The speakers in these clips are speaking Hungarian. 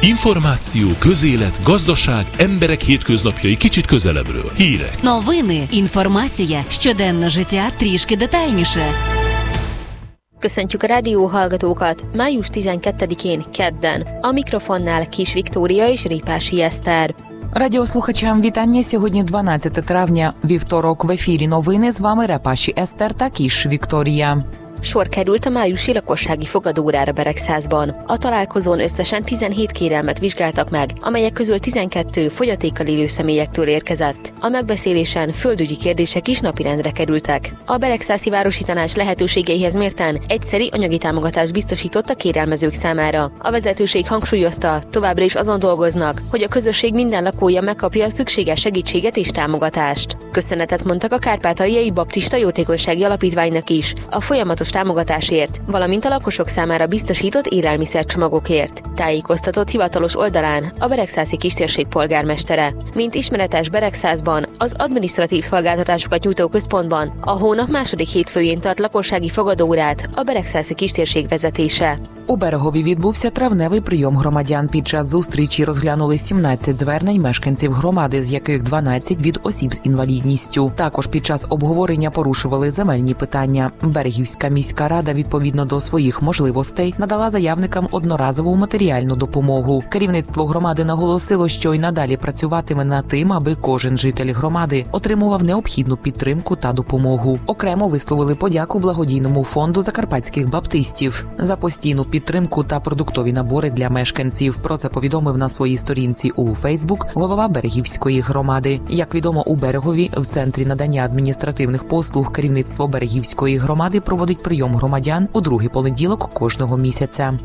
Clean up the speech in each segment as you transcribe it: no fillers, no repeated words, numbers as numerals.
Információ, közélet, gazdaság, emberek hétköznapjai kicsit közelebbről. Hírek. Новини, інформація, щоденне життя трішки детальніше. Köszöntjük a rádió hallgatókat május 12-én kedden. A mikrofonnál Kis Viktória és Répási Eszter. Радіослухачам вітання. Сьогодні 12 травня, вівторок. В ефірі новини. З вами Репаші Eszter та Kis Viktória. Sor került a májusi lakossági fogadóórára Beregszázban. A találkozón összesen 17 kérelmet vizsgáltak meg, amelyek közül 12 fogyatékkal élő személyektől érkezett. A megbeszélésen földügyi kérdések is napirendre kerültek. A Beregszászi Városi Tanács lehetőségeihez mérten egyszeri anyagi támogatást biztosított a kérelmezők számára. A vezetőség hangsúlyozta, továbbra is azon dolgoznak, hogy a közösség minden lakója megkapja a szükséges segítséget és támogatást. Köszönetet mondtak a Kárpátaljai Baptista Jótékonysági Alapítványnak is a folyamatos támogatásért, valamint a lakosok számára biztosított élelmiszercsomagokért. Tájékoztatott hivatalos oldalán a Beregszászi Kistérség polgármestere. Mint ismeretes, Beregszázban az adminisztratív szolgáltatásokat nyújtó központban a hónap második hétfőjén tart lakossági fogadóórát a Beregszászi Kistérség vezetése. У Берегові відбувся травневий прийом громадян. Під час зустрічі розглянули 17 звернень мешканців громади, з яких 12 від осіб з інвалідністю. Також під час обговорення порушували земельні питання. Берегівська міська рада відповідно до своїх можливостей надала заявникам одноразову матеріальну допомогу. Керівництво громади наголосило, що й надалі працюватиме над тим, аби кожен житель громади отримував необхідну підтримку та допомогу. Окремо висловили подяку благодійному фонду закарпатських баптистів за постійну підтримку та продуктові набори для мешканців. Про це повідомив на своїй сторінці у Фейсбук голова Берегівської громади. Як відомо, у Берегові в Центрі надання адміністративних послуг керівництво Берегівської громади проводить прийом громадян у другий понеділок кожного місяця.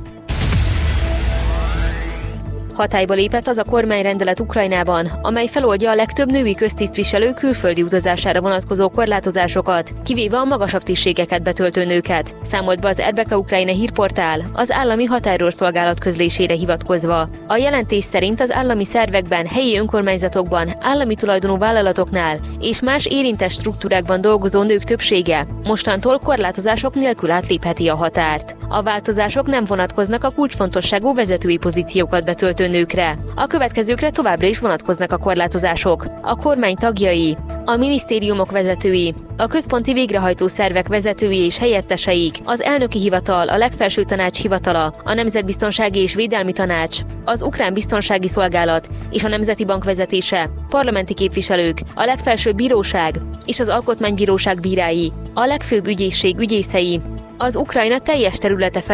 Hatályba lépett az a kormányrendelet Ukrajnában, amely feloldja a legtöbb női köztisztviselő külföldi utazására vonatkozó korlátozásokat, kivéve a magasabb tisztségeket betöltő nőket, számolt be az RBK Ukrajna hírportál az állami határőrszolgálat közlésére hivatkozva. A jelentés szerint az állami szervekben, helyi önkormányzatokban, állami tulajdonú vállalatoknál és más érintett struktúrákban dolgozó nők többsége mostantól korlátozások nélkül átlépheti a határt. A változások nem vonatkoznak a kulcsfontosságú vezetői pozíciókat betöltő nőkre. A következőkre továbbra is vonatkoznak a korlátozások. A kormány tagjai, a minisztériumok vezetői, a központi végrehajtó szervek vezetői és helyetteseik, az elnöki hivatal, a legfelső tanács hivatala, a Nemzetbiztonsági és Védelmi Tanács, az Ukrán Biztonsági Szolgálat és a Nemzeti Bank vezetése, parlamenti képviselők, a legfelsőbb bíróság és az Alkotmánybíróság bírái, a legfőbb ügyészség ügyészei, az Ukrajna teljes területe